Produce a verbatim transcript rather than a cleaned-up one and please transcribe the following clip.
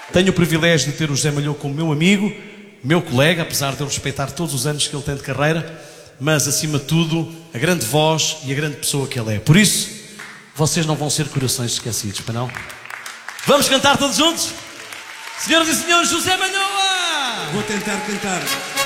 Tenho o privilégio de ter o José Malhoa como meu amigo, meu colega, apesar de eu respeitar todos os anos que ele tem de carreira, mas acima de tudo, a grande voz e a grande pessoa que ele é. Por isso, vocês não vão ser corações esquecidos, para não? Vamos cantar todos juntos? Senhoras e senhores, José Malhoa! Vou tentar cantar.